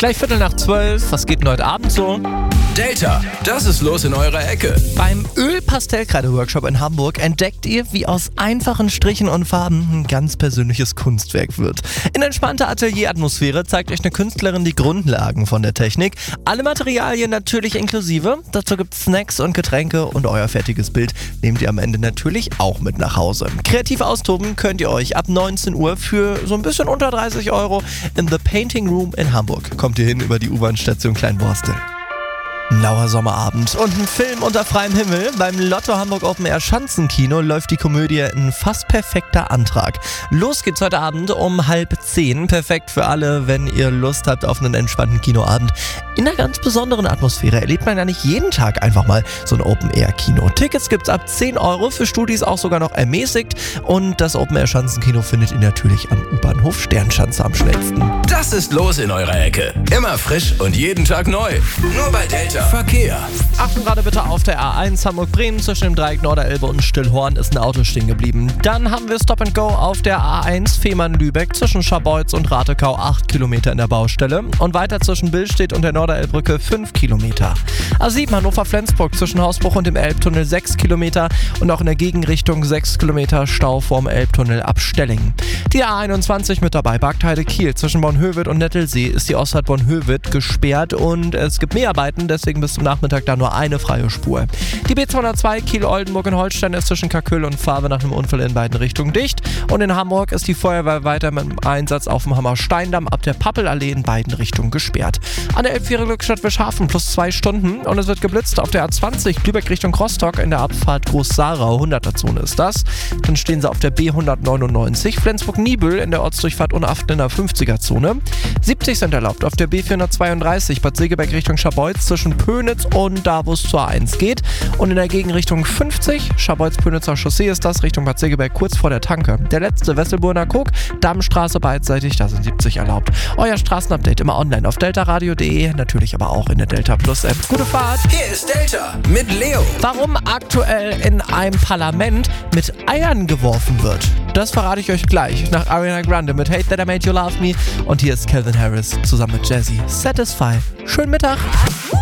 Gleich 11:45. Was geht denn heute Abend so? Delta, das ist los in eurer Ecke. Beim Öl-Pastellkreide-Workshop in Hamburg entdeckt ihr, wie aus einfachen Strichen und Farben ein ganz persönliches Kunstwerk wird. In entspannter Atelier-Atmosphäre zeigt euch eine Künstlerin die Grundlagen von der Technik. Alle Materialien natürlich inklusive. Dazu gibt es Snacks und Getränke und euer fertiges Bild nehmt ihr am Ende natürlich auch mit nach Hause. Kreativ austoben könnt ihr euch ab 19 Uhr für so ein bisschen unter 30 € in The Painting Room in Hamburg. Kommt ihr hin über die U-Bahn-Station Kleinborstel. Ein lauer Sommerabend und ein Film unter freiem Himmel. Beim Lotto Hamburg Open Air Schanzenkino läuft die Komödie Ein fast perfekter Antrag. Los geht's heute Abend um 9:30. Perfekt für alle, wenn ihr Lust habt auf einen entspannten Kinoabend. In einer ganz besonderen Atmosphäre erlebt man ja nicht jeden Tag einfach mal so ein Open Air Kino. Tickets gibt's ab 10 €, für Studis auch sogar noch ermäßigt. Und das Open Air Schanzenkino findet ihr natürlich am U-Bahnhof Sternschanze am schnellsten. Das ist los in eurer Ecke. Immer frisch und jeden Tag neu. Nur bei Delta. Verkehr. Achten gerade bitte auf der A1 Hamburg-Bremen. Zwischen dem Dreieck Norderelbe und Stillhorn ist ein Auto stehen geblieben. Dann haben wir Stop and Go auf der A1 Fehmarn-Lübeck zwischen Scharbeutz und Ratekau 8 Kilometer in der Baustelle. Und weiter zwischen Billstedt und der Norderelbbrücke 5 Kilometer. A7 Hannover-Flensburg zwischen Hausbruch und dem Elbtunnel 6 Kilometer und auch in der Gegenrichtung 6 Kilometer Stau vorm Elbtunnel ab Stellingen. Die A21 mit dabei Bargteide-Kiel zwischen Bornhöved und Nettelsee ist die Ausfahrt Bornhöved gesperrt und es gibt Mehrarbeiten, deswegen bis zum Nachmittag da nur eine freie Spur. Die B202 Kiel-Oldenburg in Holstein ist zwischen Kaköll und Fahrwe nach einem Unfall in beiden Richtungen dicht. Und in Hamburg ist die Feuerwehr weiter mit dem Einsatz auf dem Hammer-Steindamm ab der Pappelallee in beiden Richtungen gesperrt. An der Elbfähre Glückstadt-Wischhafen plus 2 Stunden und es wird geblitzt auf der A20 Lübeck Richtung Rostock in der Abfahrt Groß-Sarau, 100er-Zone ist das. Dann stehen sie auf der B199 Flensburg-Niebüll in der Ortsdurchfahrt Unachten in der 50er-Zone. 70 sind erlaubt auf der B432 Bad Segeberg Richtung Scharbeutz zwischen Pönitz und da, wo es zur A1 geht. Und in der Gegenrichtung 50, Scharbeutz-Pönitzer Chaussee ist das, Richtung Bad Segeberg kurz vor der Tanke. Der letzte Wesselburner Kog, Dammstraße beidseitig, da sind 70 erlaubt. Euer Straßenupdate immer online auf deltaradio.de, natürlich aber auch in der Delta Plus App. Gute Fahrt! Hier ist Delta mit Leo. Warum aktuell in einem Parlament mit Eiern geworfen wird, das verrate ich euch gleich nach Ariana Grande mit Hate That I Made You Love Me und hier ist Calvin Harris zusammen mit Jazzy. Satisfy. Schönen Mittag!